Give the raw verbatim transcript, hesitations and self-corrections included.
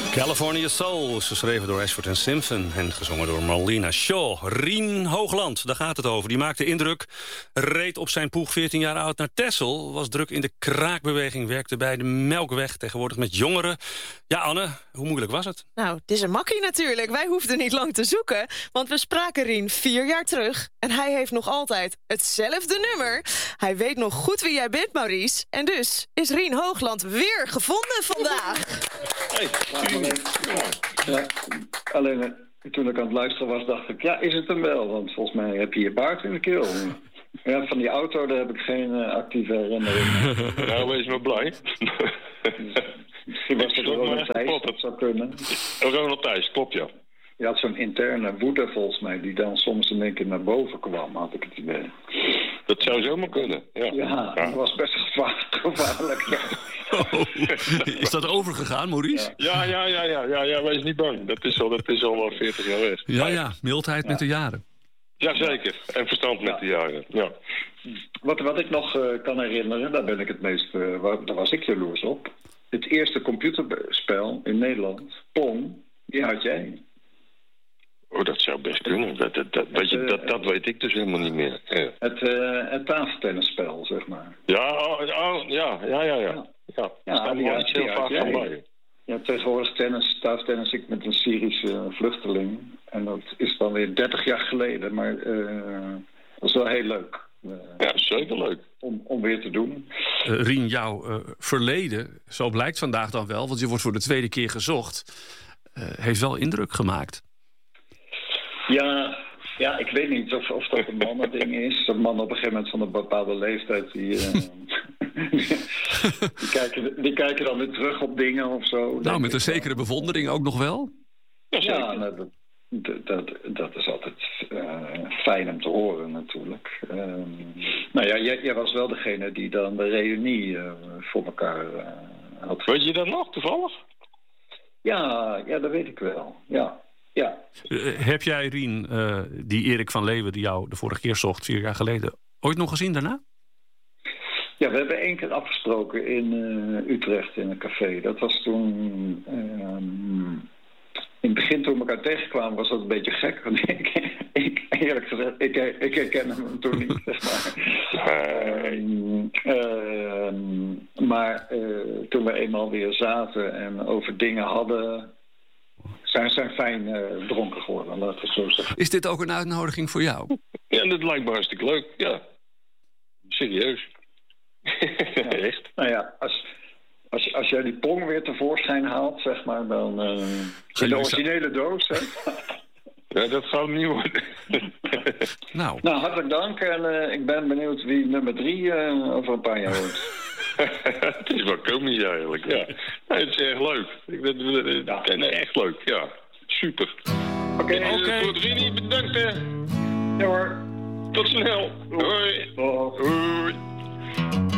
California Soul is geschreven door Ashford en Simpson en gezongen door Marlena Shaw. Rien Hoogland, daar gaat het over. Die maakte indruk, reed op zijn poeg veertien jaar oud naar Texel, was druk in de kraakbeweging, werkte bij de Melkweg, tegenwoordig met jongeren. Ja, Anne, hoe moeilijk was het? Nou, het is een makkie natuurlijk. Wij hoefden niet lang te zoeken, want we spraken Rien vier jaar terug. En hij heeft nog altijd hetzelfde nummer. Hij weet nog goed wie jij bent, Maurice. En dus is Rien Hoogland weer gevonden vandaag. Hey, ja, alleen uh, toen ik aan het luisteren was, dacht ik, ja, is het hem wel? Want volgens mij heb je je baard in de keel. Ja, van die auto, daar heb ik geen uh, actieve herinnering. Nou, wees maar blij. Misschien was het Ronald Thijs, dat zou kunnen. Ronald Thijs, klopt ja. Je had zo'n interne woede volgens mij, die dan soms in één keer naar boven kwam, had ik het idee. Dat zou zomaar kunnen, ja. Ja, ja. dat was best gevaarlijk. Ja. Oh, is dat overgegaan, Maurice? Ja, ja, ja, ja, ja, ja, wees niet bang. Dat is al, dat is al wel veertig jaar weg. Ja, ja, mildheid ja. met de jaren. Jazeker, en verstand met ja. de jaren, ja. Wat, wat ik nog uh, kan herinneren, daar ben ik het meest, uh, waar, daar was ik jaloers op. Het eerste computerspel in Nederland, Pong, die had jij. Oh, dat zou best kunnen. Dat, dat, dat, weet je, dat, dat weet ik dus helemaal niet meer. Ja. Het, uh, het tafeltennisspel, zeg maar. Ja, oh, oh, ja, ja, ja, ja. Ja, ja, ja staat die niet heel vaak van bij. Ja, tegenwoordig tennis, tafeltennis, ik met een Syrische vluchteling. En dat is dan weer dertig jaar geleden, maar uh, dat is wel heel leuk. Uh, ja, zeker leuk. Om, om weer te doen. Uh, Rien, jouw uh, verleden, zo blijkt vandaag dan wel, want je wordt voor de tweede keer gezocht, uh, heeft wel indruk gemaakt. Ja, ja, ik weet niet of, of dat een mannending is. Dat mannen op een gegeven moment van een bepaalde leeftijd... die, uh, die, kijken, die kijken dan weer terug op dingen of zo. Nou, met een zekere bewondering ook nog wel? Ja, nou, dat, dat, dat, dat is altijd uh, fijn om te horen natuurlijk. Uh, nou ja, jij, jij was wel degene die dan de reunie uh, voor elkaar uh, had. Weet je dat nog, toevallig? Ja, ja, dat weet ik wel, ja. Ja. Uh, heb jij, Rien, uh, die Erik van Leeuwen die jou de vorige keer zocht, vier jaar geleden, ooit nog gezien daarna? Ja, we hebben één keer afgesproken in uh, Utrecht in een café. Dat was toen... Uh, in het begin toen we elkaar tegenkwamen was dat een beetje gek. Want ik, ik, eerlijk gezegd, ik, ik herkende hem toen niet, zeg maar. Uh, uh, maar uh, toen we eenmaal weer zaten en over dingen hadden... Zijn, zijn fijn uh, dronken geworden, laat ik zo zeggen. Is dit ook een uitnodiging voor jou? Ja, dat lijkt me hartstikke leuk, ja. Serieus. Ja. Echt? Nou ja, als, als, als jij die Pong weer tevoorschijn haalt, zeg maar, dan... Uh, in de originele doos, hè? Ja, dat gaat niet worden. nou. nou, hartelijk dank en uh, ik ben benieuwd wie nummer drie uh, over een paar jaar wordt. Het is wel komisch eigenlijk, ja. Nee, het is erg leuk. Ik ben, ja. nee, echt leuk, ja. Super. Oké, okay, okay. Voor Rini, bedankt hè. Ja hoor. Tot snel. Hoi. Hoi. Hoi.